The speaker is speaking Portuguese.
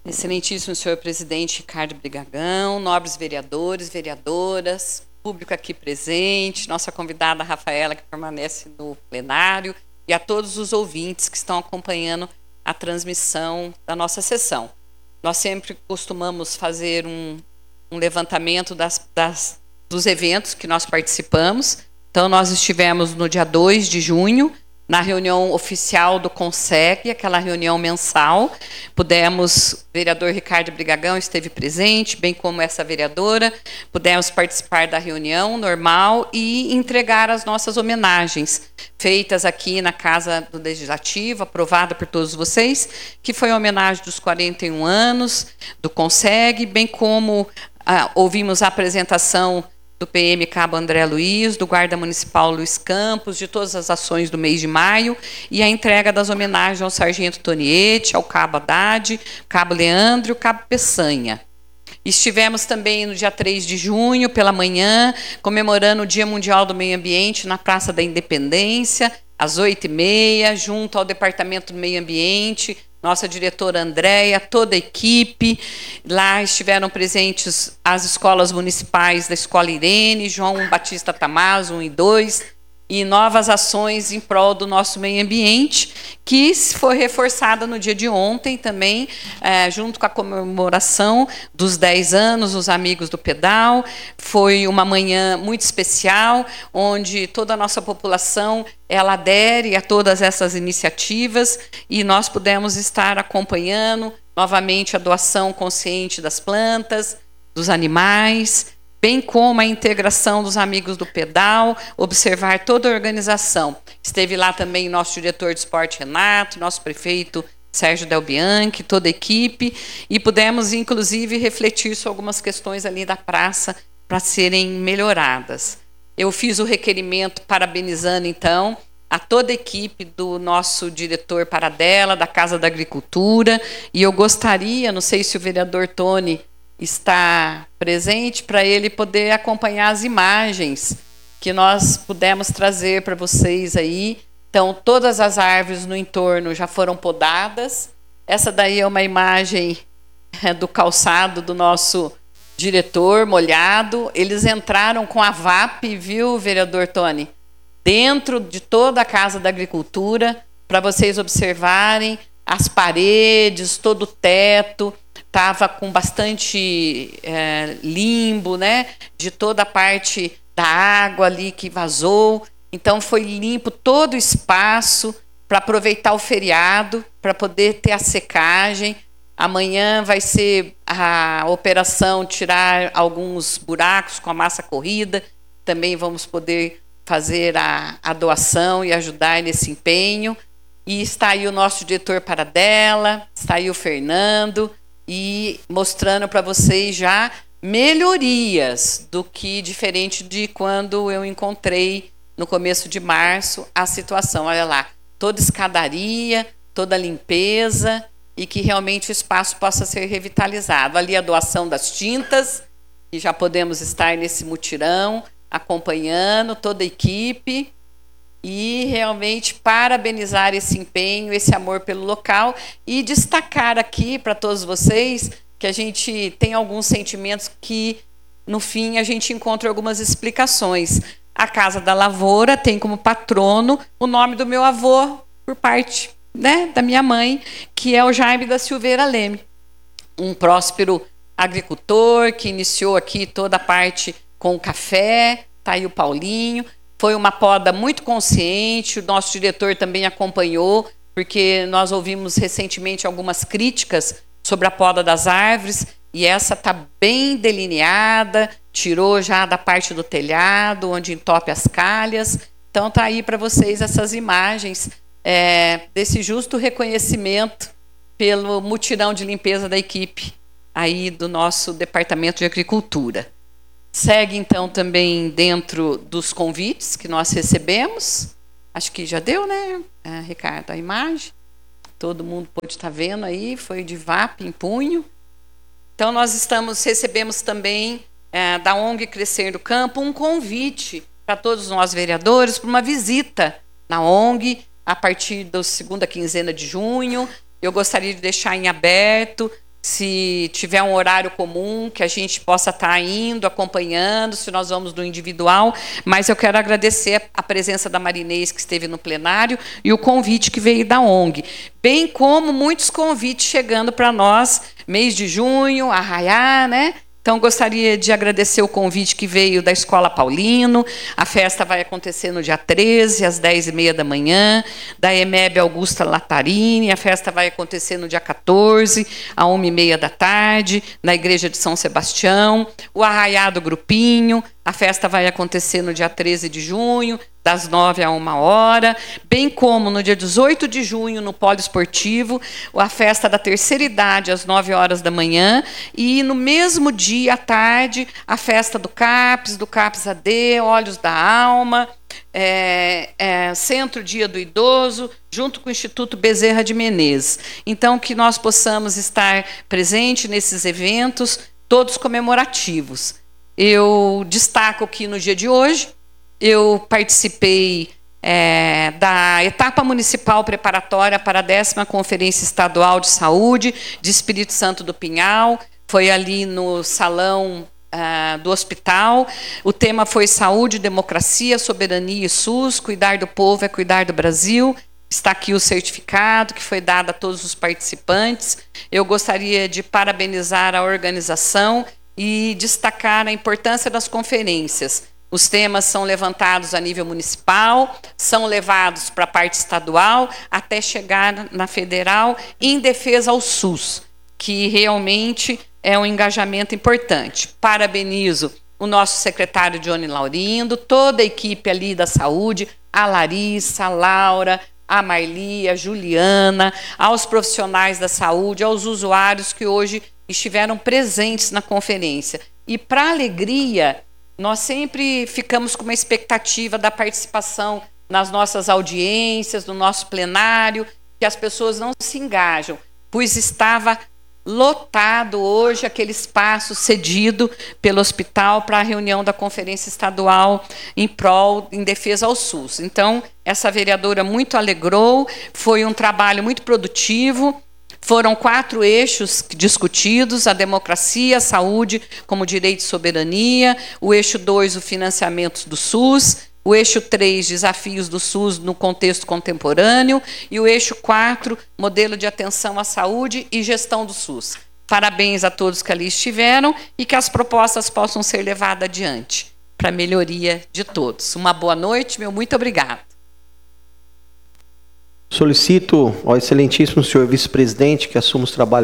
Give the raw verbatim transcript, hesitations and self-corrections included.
Excelentíssimo senhor presidente Ricardo Brigagão, nobres vereadores, vereadoras, público aqui presente, nossa convidada Rafaela, que permanece no plenário, e a todos os ouvintes que estão acompanhando a transmissão da nossa sessão. Nós sempre costumamos fazer um, um levantamento das, das, dos eventos que nós participamos. Então, nós estivemos no dia dois de junho, na reunião oficial do CONSEG, aquela reunião mensal. Pudemos, o vereador Ricardo Brigagão esteve presente, bem como essa vereadora, pudemos participar da reunião normal e entregar as nossas homenagens, feitas aqui na Casa do Legislativo, aprovada por todos vocês, que foi a homenagem dos quarenta e um anos do CONSEG, bem como ah, ouvimos a apresentação do P M Cabo André Luiz, do Guarda Municipal Luiz Campos, de todas as ações do mês de maio, e a entrega das homenagens ao Sargento Toniete, ao Cabo Haddad, Cabo Leandro e o Cabo Peçanha. Estivemos também no dia três de junho, pela manhã, comemorando o Dia Mundial do Meio Ambiente na Praça da Independência, às oito e meia, junto ao Departamento do Meio Ambiente, nossa diretora Andréia, toda a equipe. Lá estiveram presentes as escolas municipais da Escola Irene, João Batista Tamazo, um e dois, e novas ações em prol do nosso meio ambiente, que foi reforçada no dia de ontem também, é, junto com a comemoração dos dez anos, os Amigos do Pedal. Foi uma manhã muito especial, onde toda a nossa população ela adere a todas essas iniciativas, e nós pudemos estar acompanhando novamente a doação consciente das plantas, dos animais, bem como a integração dos Amigos do Pedal, observar toda a organização. Esteve lá também nosso diretor de esporte, Renato, nosso prefeito, Sérgio Del Bianchi, toda a equipe, e pudemos, inclusive, refletir sobre algumas questões ali da praça para serem melhoradas. Eu fiz o requerimento parabenizando, então, a toda a equipe do nosso diretor Paradela, da Casa da Agricultura, e eu gostaria, não sei se o vereador Tony está presente, para ele poder acompanhar as imagens que nós pudemos trazer para vocês aí. Então, todas as árvores no entorno já foram podadas. Essa daí é uma imagem do calçado do nosso diretor, molhado. Eles entraram com a V A P, viu, vereador Tony? Dentro de toda a Casa da Agricultura, para vocês observarem as paredes, todo o teto. Estava com bastante é, limbo, né, de toda a parte da água ali que vazou. Então, foi limpo todo o espaço para aproveitar o feriado, para poder ter a secagem. Amanhã vai ser a operação tirar alguns buracos com a massa corrida. Também vamos poder fazer a, a doação e ajudar nesse empenho. E está aí o nosso diretor Paradela, está aí o Fernando, e mostrando para vocês já melhorias do que diferente de quando eu encontrei no começo de março a situação. Olha lá, toda escadaria, toda limpeza, e que realmente o espaço possa ser revitalizado. Ali a doação das tintas, que já podemos estar nesse mutirão, acompanhando toda a equipe, e realmente parabenizar esse empenho, esse amor pelo local, e destacar aqui para todos vocês que a gente tem alguns sentimentos que, no fim, a gente encontra algumas explicações. A Casa da Lavoura tem como patrono o nome do meu avô, por parte, né, da minha mãe, que é o Jaime da Silveira Leme, um próspero agricultor que iniciou aqui toda a parte com o café. Está aí o Paulinho. Foi uma poda muito consciente, o nosso diretor também acompanhou, porque nós ouvimos recentemente algumas críticas sobre a poda das árvores, e essa está bem delineada, tirou já da parte do telhado, onde entope as calhas. Então está aí para vocês essas imagens é, desse justo reconhecimento pelo mutirão de limpeza da equipe aí do nosso Departamento de Agricultura. Segue, então, também dentro dos convites que nós recebemos. Acho que já deu, né, é, Ricardo, a imagem? Todo mundo pode estar vendo aí, foi de V A P em punho. Então, nós estamos, recebemos também é, da O N G Crescer no Campo um convite para todos nós vereadores para uma visita na O N G a partir da segunda quinzena de junho. Eu gostaria de deixar em aberto. se tiver um horário comum, que a gente possa estar indo, acompanhando, se nós vamos no individual, mas eu quero agradecer a presença da Marinês, que esteve no plenário, e o convite que veio da O N G, bem como muitos convites chegando para nós, mês de junho, Arraiá, né? Então, gostaria de agradecer o convite que veio da Escola Paulino. A festa vai acontecer no dia treze, às dez e meia da manhã, da E M E B Augusta Latarini. A festa vai acontecer no dia quatorze, à uma e meia da tarde, na Igreja de São Sebastião. O Arraiá do Grupinho. A festa vai acontecer no dia treze de junho, das nove a uma hora, bem como no dia dezoito de junho, no Polo Esportivo, a festa da terceira idade, às nove horas da manhã, e no mesmo dia, à tarde, a festa do CAPES, do CAPES A D, Olhos da Alma, é, é, Centro Dia do Idoso, junto com o Instituto Bezerra de Menezes. Então, que nós possamos estar presentes nesses eventos, todos comemorativos. Eu destaco que no dia de hoje, eu participei é, da etapa municipal preparatória para a décima Conferência Estadual de Saúde de Espírito Santo do Pinhal. Foi ali no salão ah, do hospital. O tema foi Saúde, Democracia, Soberania e SUS. Cuidar do povo é cuidar do Brasil. Está aqui o certificado que foi dado a todos os participantes. Eu gostaria de parabenizar a organização e destacar a importância das conferências. Os temas são levantados a nível municipal, são levados para a parte estadual, até chegar na federal, em defesa ao SUS, que realmente é um engajamento importante. Parabenizo o nosso secretário Johnny Laurindo, toda a equipe ali da saúde, a Larissa, a Laura, a Marli, a Juliana, aos profissionais da saúde, aos usuários que hoje estiveram presentes na conferência. E, para alegria, nós sempre ficamos com uma expectativa da participação nas nossas audiências, no nosso plenário, que as pessoas não se engajam, pois estava lotado hoje aquele espaço cedido pelo hospital para a reunião da Conferência Estadual em prol, em defesa ao SUS. Então, essa vereadora muito alegrou, foi um trabalho muito produtivo. Foram quatro eixos discutidos: a democracia, a saúde como direito e soberania, o eixo dois, o financiamento do SUS, o eixo três, desafios do SUS no contexto contemporâneo, e o eixo quatro, modelo de atenção à saúde e gestão do SUS. Parabéns a todos que ali estiveram e que as propostas possam ser levadas adiante para a melhoria de todos. Uma boa noite, meu muito obrigado. Solicito ao excelentíssimo senhor vice-presidente que assuma os trabalhos